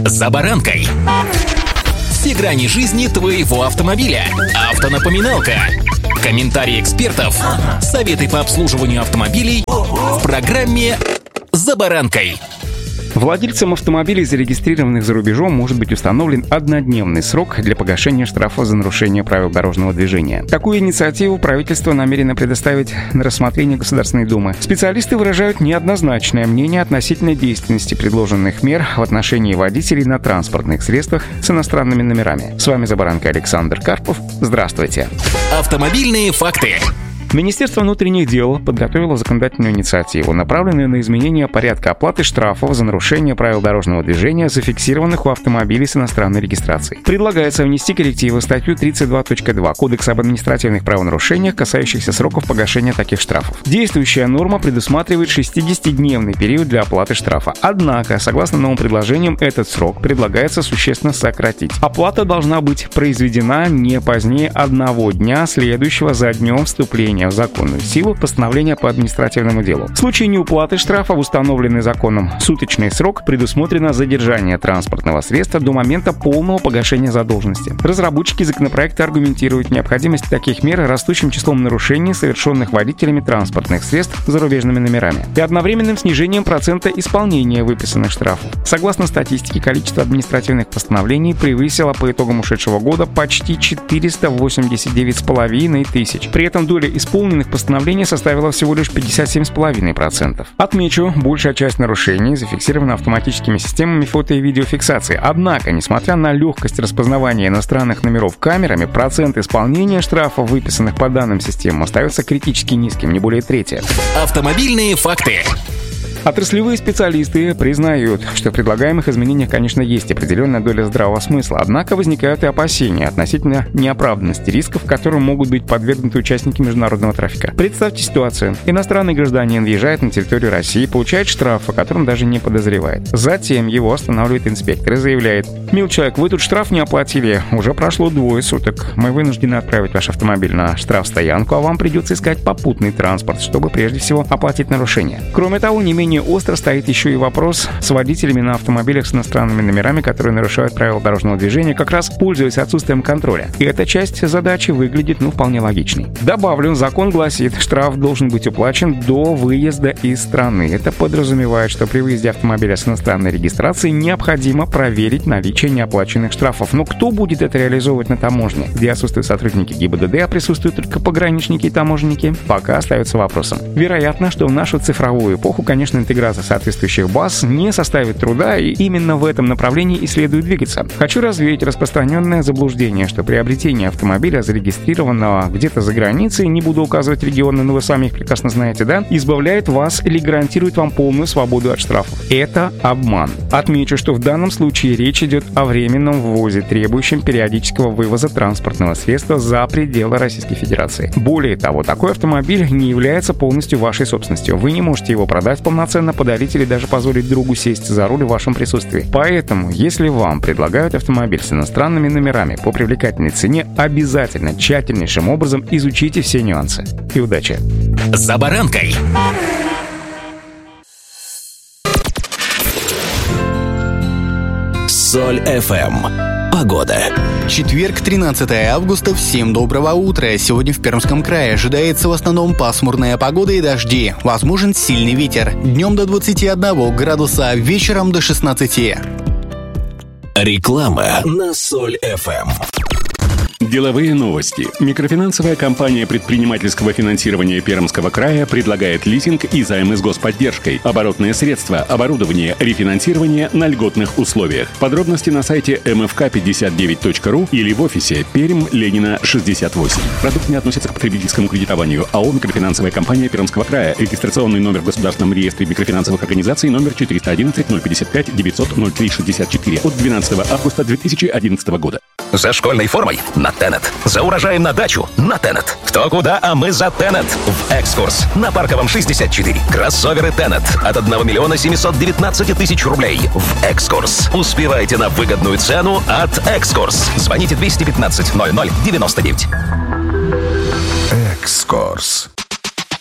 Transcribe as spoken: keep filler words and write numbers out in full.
«За баранкой». Все грани жизни твоего автомобиля. Автонапоминалка. Комментарии экспертов. Советы по обслуживанию автомобилей в программе «За баранкой». Владельцам автомобилей, зарегистрированных за рубежом, может быть установлен однодневный срок для погашения штрафа за нарушение правил дорожного движения. Такую инициативу правительство намерено предоставить на рассмотрение Государственной Думы. Специалисты выражают неоднозначное мнение относительно действенности предложенных мер в отношении водителей на транспортных средствах с иностранными номерами. С вами «За баранкой» Александр Карпов. Здравствуйте. Автомобильные факты. Министерство внутренних дел подготовило законодательную инициативу, направленную на изменение порядка оплаты штрафов за нарушение правил дорожного движения, зафиксированных у автомобилей с иностранной регистрацией. Предлагается внести коррективы в статью тридцать два точка два Кодекса об административных правонарушениях, касающихся сроков погашения таких штрафов. Действующая норма предусматривает шестидесятидневный период для оплаты штрафа. Однако, согласно новым предложениям, этот срок предлагается существенно сократить. Оплата должна быть произведена не позднее одного дня, следующего за днем вступления в законную силу постановления по административному делу. В случае неуплаты штрафа в установленный законом суточный срок предусмотрено задержание транспортного средства до момента полного погашения задолженности. Разработчики законопроекта аргументируют необходимость таких мер растущим числом нарушений, совершенных водителями транспортных средств с зарубежными номерами, и одновременным снижением процента исполнения выписанных штрафов. Согласно статистике, количество административных постановлений превысило по итогам ушедшего года почти четыреста восемьдесят девять с половиной тысяч. При этом доля исполненных постановлений составила всего лишь пятьдесят семь с половиной процентов. Отмечу, большая часть нарушений зафиксирована автоматическими системами фото- и видеофиксации. Однако, несмотря на легкость распознавания иностранных номеров камерами, процент исполнения штрафов, выписанных по данным системам, остается критически низким, не более трети. Автомобильные факты. Отраслевые специалисты признают, что в предлагаемых изменениях, конечно, есть определенная доля здравого смысла, однако возникают и опасения относительно неоправданности рисков, которым могут быть подвергнуты участники международного трафика. Представьте ситуацию. Иностранный гражданин въезжает на территорию России, получает штраф, о котором даже не подозревает. Затем его останавливает инспектор и заявляет: «Мил человек, вы тут штраф не оплатили. Уже прошло двое суток. Мы вынуждены отправить ваш автомобиль на штрафстоянку, а вам придется искать попутный транспорт, чтобы прежде всего оплатить нарушение». Кроме того, не менее остро стоит еще и вопрос с водителями на автомобилях с иностранными номерами, которые нарушают правила дорожного движения, как раз пользуясь отсутствием контроля. И эта часть задачи выглядит, ну, вполне логичной. Добавлю, закон гласит, штраф должен быть уплачен до выезда из страны. Это подразумевает, что при выезде автомобиля с иностранной регистрацией необходимо проверить наличие неоплаченных штрафов. Но кто будет это реализовывать на таможне, где отсутствуют сотрудники ГИБДД, а присутствуют только пограничники и таможенники, пока остается вопросом. Вероятно, что в нашу цифровую эпоху, конечно, интеграция соответствующих баз не составит труда, и именно в этом направлении и следует двигаться. Хочу развеять распространенное заблуждение, что приобретение автомобиля, зарегистрированного где-то за границей, не буду указывать регионы, но вы сами их прекрасно знаете, да, избавляет вас или гарантирует вам полную свободу от штрафов. Это обман. Отмечу, что в данном случае речь идет о временном ввозе, требующем периодического вывоза транспортного средства за пределы Российской Федерации. Более того, такой автомобиль не является полностью вашей собственностью. Вы не можете его продать полноценно, подарить или даже позволить другу сесть за руль в вашем присутствии. Поэтому, если вам предлагают автомобиль с иностранными номерами по привлекательной цене, обязательно тщательнейшим образом изучите все нюансы. И удачи! «За баранкой». Соль эф эм. Погода. Четверг, тринадцатое августа. Всем доброго утра. Сегодня в Пермском крае ожидается в основном пасмурная погода и дожди. Возможен сильный ветер. Днем до двадцати одного градуса, вечером до шестнадцати. Реклама на Соль эф эм. Деловые новости. Микрофинансовая компания предпринимательского финансирования Пермского края предлагает лизинг и займы с господдержкой, оборотные средства, оборудование, рефинансирование на льготных условиях. Подробности на сайте эм эф ка пятьдесят девять точка ру или в офисе Пермь, Ленина, шестьдесят восемь. Продукт не относится к потребительскому кредитованию. АО «Микрофинансовая компания Пермского края». Регистрационный номер в Государственном реестре микрофинансовых организаций номер четыреста одиннадцать ноль пятьдесят пять девятьсот ноль три шестьдесят четыре от двенадцатого августа две тысячи одиннадцатого года. За школьной формой на Тенет. За урожаем на дачу на Тенет. Кто куда, а мы за Тенет. В «Экскурс» на Парковом шестьдесят четыре. Кроссоверы Тенет от одного миллиона семисот девятнадцати тысяч рублей. В «Экскурс». Успевайте на выгодную цену от «Экскурс». Звоните двести пятнадцать ноль ноль девяносто девять. «Экскурс».